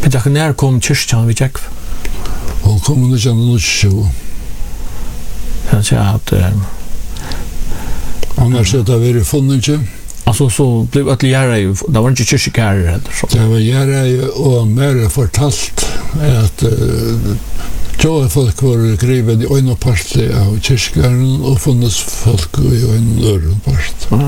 Jag när kom kyrkan vi gick. Och kom det igen och så. Jag säger att annars det var funnit ju. alltså så blev att lära ju det var inte kyrkor eller så. Det var göra ju och mer fortalt att folk var grivet i en part av kyrkan och funnits folk i en annan part.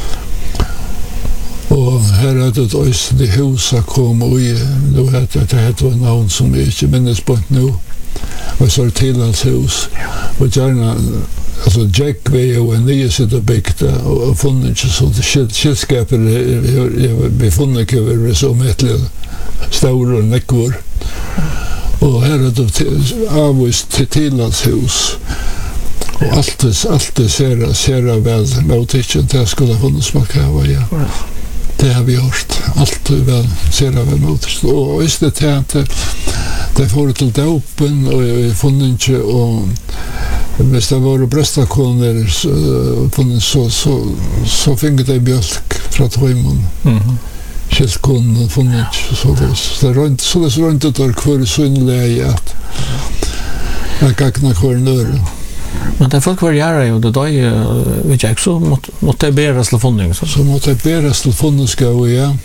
Og her er det også det huset kom og det heter en navn som jeg ikke minnes på nå. Og så er det Tillandshus. Og gjerne, altså Jack var jo en nye sitt bygd og funnet ikke så skilskaper vi funnet ikke var så mettelig store og nekkår. Og her er det avvist til Tillandshus. Og alt det ser vel mot ikke det skulle ha funnet smak av, ja. Det har vi gjort. Allt väl ser jag väl mot. Och just det att det får till dopen och jag funnit inte och hvis det var bröstakoner så fick det mjölk från Höjmon. Kälkon funnit så det runt där kvar synliga att jag gagna kvar. Men det folk var göra ju då vet jag så måste bäras till funding så måste bäras till funding ska vi ja.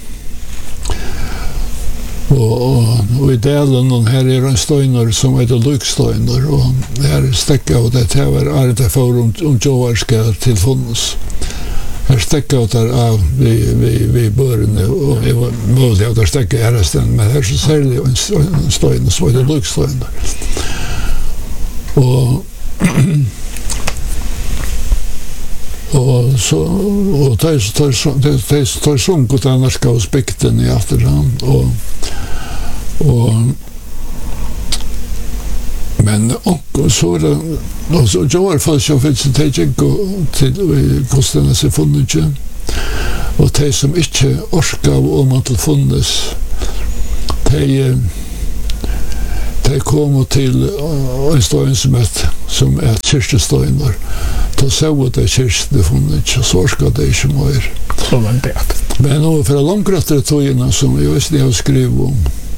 Och i delen och här är en steiner som heter Lyksteiner och här stäcka och det var det för om Joarska till funds. Här stäcka och där av vi början och det var möjligt att stäcka här resten men här så ser det en steiner så heter Lyksteiner. Och så och tar sjunkat den norska aspekten i efterhand och men och så det och så jag får så för gå till kostnaderna så funnit ju och det som inte orskar om att funnes det kommer till en stad som är kyrkesteiner. Då så att det kyrkste funnits så ska det inte mer. Så var det. Men nu för långkrafter tojna som jag visste jag skrev om.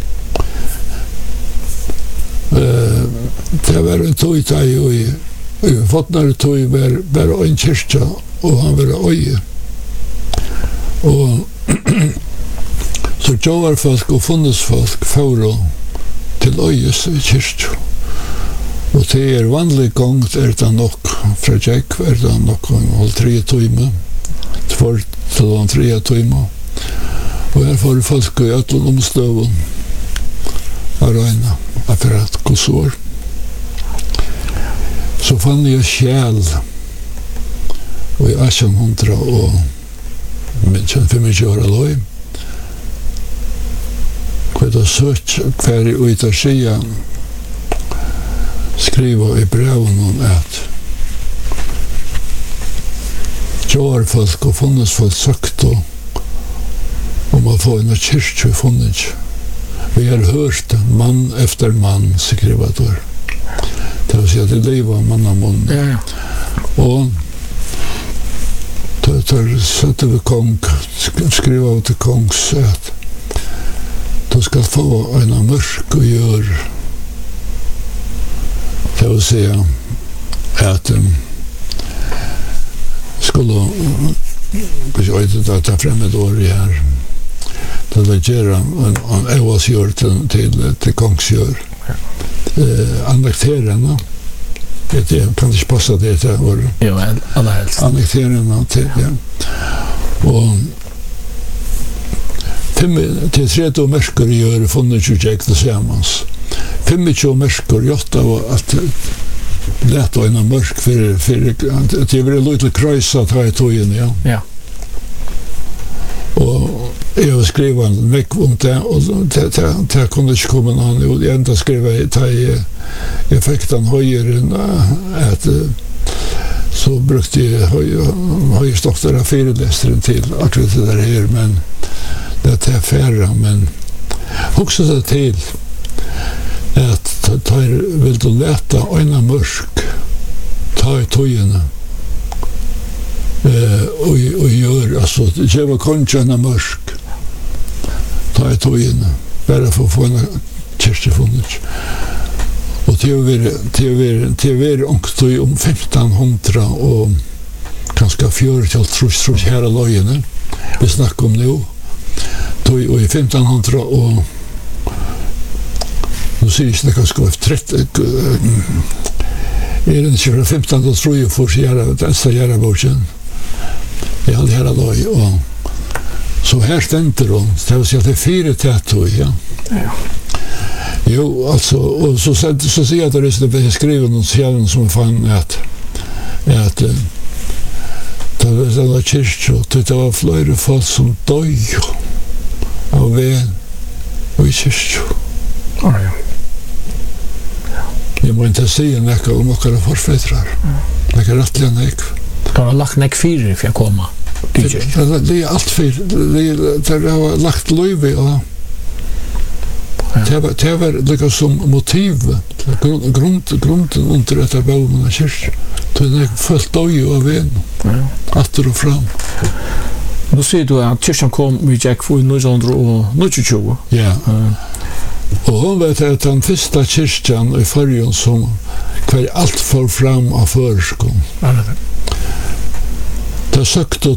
Det var en tojtaj och fotnar toj var en kyrka och han var öje. Och så jovar folk och funnes folk för till Öjes kyrkja. Och det är vanlig gång det nog från Jack är det nog 3 timmar. 2 till 3 timmar. Och här får folk i alla omstøven att regna för att gå så. Så fann jag själ och i 1800 och men 25 år loj. Kvar sökt kvar ut att säga skriva i breven att Joar folk och funnes folk sagt om att få en kyrkja funnits. Vi har hört man efter man skriva där. Det vill säga det lever man av mun. Ja. Och då satte vi kong skriva ut till kongs att du ska få en mörk och gör det vill säga att skulle jag inte ta fram ett år i här det göra en evasgör till kongsgör annekterarna det kan inte passa det till år jo alla helst annekterarna till ja och 5-3 märkor gör funnits ju jag det samans 25 märkor gjort av att lätt och en mörk för det blir lite krösa att ha i tojen ja. Ja. Och jag skrev en mycket om det och det kunde inte komma någon och jag inte skrev i effekten höjre att så brukte jag höjstoktora föreläsaren till att det där här men det är färre men också det till att vill du lätta en mörk ta i tojene och gör alltså det var kanske en mörk ta i tojene bara för att få en kyrkjefunnet. Och det är också om 1500 och ganska 4-3 här löjene vi snackar om nu. Och i 1500 och nu ser jag inte ganska 30 är det inte 15 och tror jag får göra boken. I all här löj och så här ständer hon. Det vill säga att det är 4 tätor, ja. Jo, alltså, och så ser jag att det skriver någon själv som fann att det var kyrkjö, det var flera folk som dög av vän och i kyrkjö. Jag må inte säga något om åkare forfädrar. Det är rättliga nek. Det har lagt nek 4 för att komma. Det är allt för. Det har lagt löjve och det var lika som motiv, grunden under detta baunen av kyrk. Det är fullt döj av en, atter och fram. Nu säger du att kyrkan kom vid Jack för 1922. Ja. Och hon vet att den första kyrkan i Färjön som kvar allt får fram av förskon. Det sökte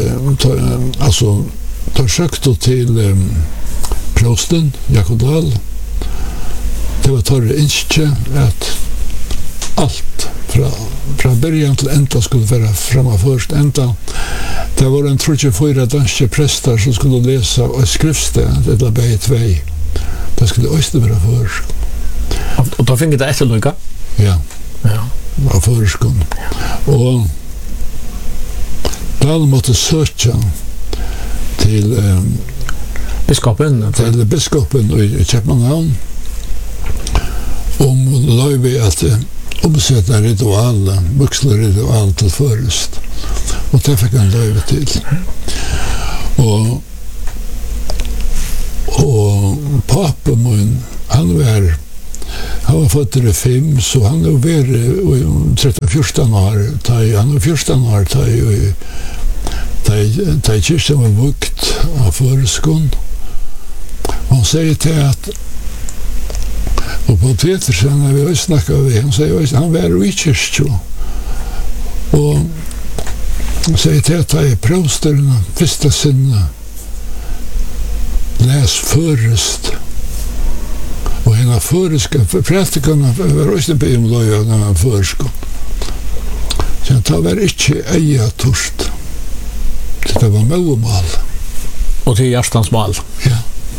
till prosten, Jakob Dahl. Det var torre inskje att allt från början till ända skulle vara framma först. Ända, det var en 34 danske präster som skulle läsa och skriftsted, eller bäge tvei. Det skulle också vara först. Och då fick det efterlycka? Ja. Av förskon. Och Dahl måtte söka till biskopen i Köpenhamn om löjve att omsätta ritualen, vuxna ritual till förrest. Och det fick han löjve till. Och papen mun, han var född i 5, så han var 13-14 år, han var 14 år ta kyrkan var vukt av föreskon. Han säger till att och på Petersen när vi snackar med han säger att han var i kyrkan och säger till att jag prosterna första sinne läs förrest och henne föreska prästikarna var också på omlöjande föreskon. Så det var inte eia torst. Det var målmål. Och till hjärtans mål. Ja.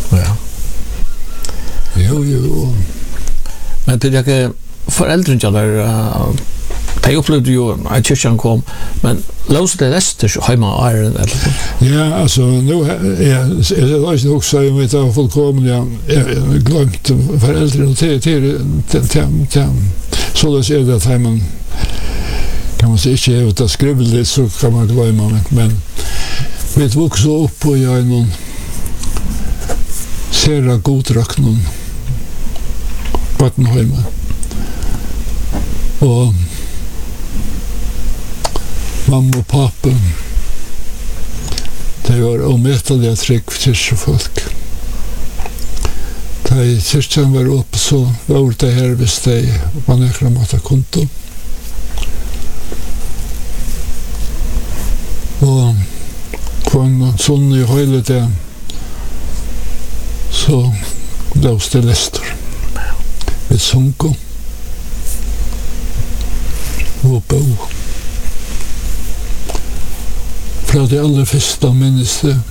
Jo. Men det är föräldrar där de upplevde ju att kyrkan kom, men lås det rester hemma Iron eller? Ja, alltså nu är det också så med att fullkomliga glömt föräldrar till så det är det att hemma kan man säga inte ut att skriva det så kan man glömma men vi vuxit upp och jag är någon sera goddrakt någon Vattenholme och mamma och pappa de var omättliga trygg kyrkjefolk. Da kyrkjan var uppe så var det her hvis de man ekra måtte konto. Og på en sånn i høyde det så løs det lester. Vi sunko og bo. Fra det aller første minnes det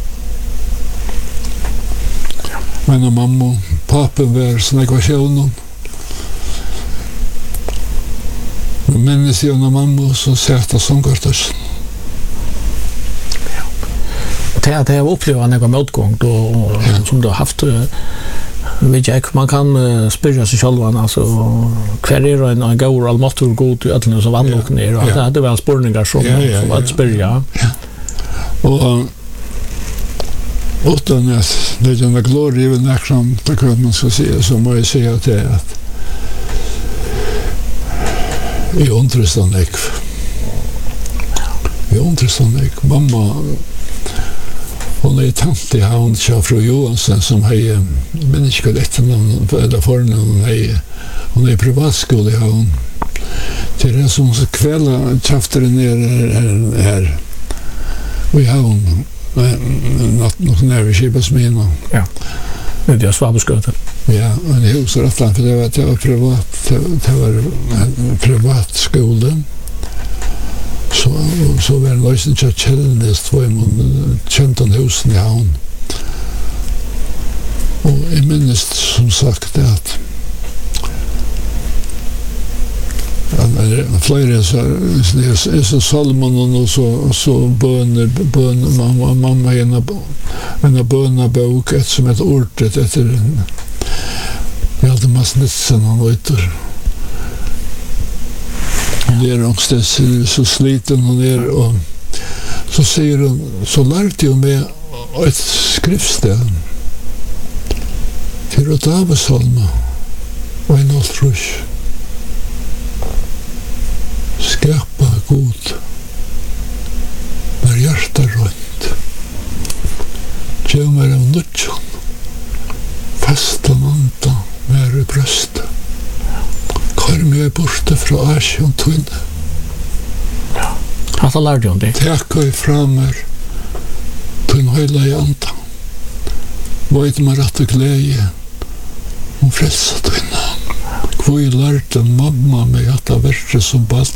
men og mamma og papen var snakvasjonen. Men minnes jeg og mamma så sette sångkartøsen. Det har upplevt några motgång då som du har haft vet jag man kan spyrja sig själv alltså kvar är en god allmäktig god till alla som vanligt ner och det hade väl spårningar som att spyrja. Och utan att det är en glory i nästan det kan man så säga så må jag säga att det är i intressant. Mamma hon är tant i havn till fru Johansson som har men inte skulle efternamn eller förnamn hon är privatskola i havn. Till det som kvällar krafter ner här och i havn något när Skibas mina. Ja. Det är Svaberskøten. Ja, men det huset att för det var privat skola. Så var det lösen till Kjellnes två man känt den husen i havn. Och jag minns som sagt att flera så salmon och så böner mamma en bönabok som ett ordet efter vi hade massor Nitsen han ute ner någonstans så sliten hon ner och så säger hon så lärde jag mig ett skriftställ till Rådavesholma och en åltrush skapa god när hjärta rönt tjömer av nutjon fasta manta med i brösta kvar mig borta från Asien tunne Hatta lärde hon det. Täcka i framer tunn höjla i andan vajt man rätt och glädje om frälsa tunne Hvor jeg lærte mamma meg at det verste som barn.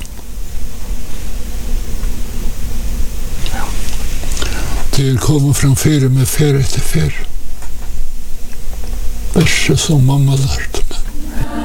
Til kommer framfyr med färre till färre. Verste som mamma lærte.